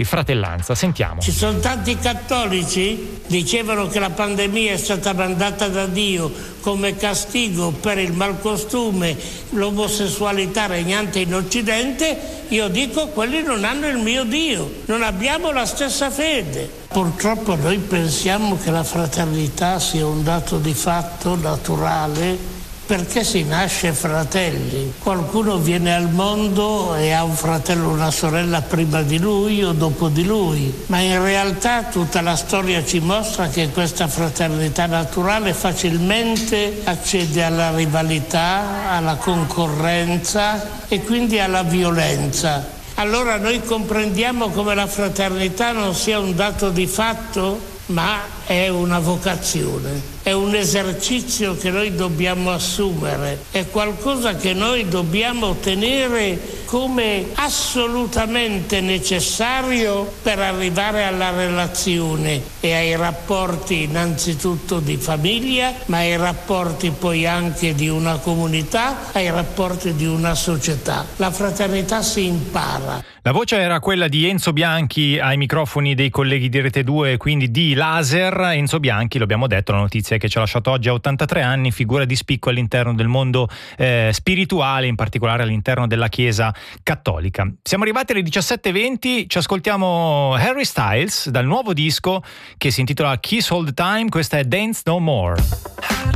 di fratellanza. Sentiamo. Ci sono tanti cattolici, dicevano che la pandemia è stata mandata da Dio come castigo per il malcostume, l'omosessualità regnante in Occidente. Io dico, quelli non hanno il mio Dio, non abbiamo la stessa fede. Purtroppo noi pensiamo che la fraternità sia un dato di fatto naturale, perché si nasce fratelli. Qualcuno viene al mondo e ha un fratello o una sorella prima di lui o dopo di lui, ma in realtà tutta la storia ci mostra che questa fraternità naturale facilmente accede alla rivalità, alla concorrenza e quindi alla violenza. Allora noi comprendiamo come la fraternità non sia un dato di fatto, ma è una vocazione, è un esercizio che noi dobbiamo assumere, è qualcosa che noi dobbiamo tenere come assolutamente necessario per arrivare alla relazione e ai rapporti innanzitutto di famiglia, ma ai rapporti poi anche di una comunità, ai rapporti di una società. La fraternità si impara. La voce era quella di Enzo Bianchi ai microfoni dei colleghi di Rete 2, quindi di Laser. Enzo Bianchi, lo abbiamo detto, la notizia è che ci ha lasciato oggi a 83 anni, figura di spicco all'interno del mondo spirituale, in particolare all'interno della Chiesa cattolica. Siamo arrivati alle 17:20, ci ascoltiamo Harry Styles dal nuovo disco che si intitola Kiss All The Time, questa è Dance No More.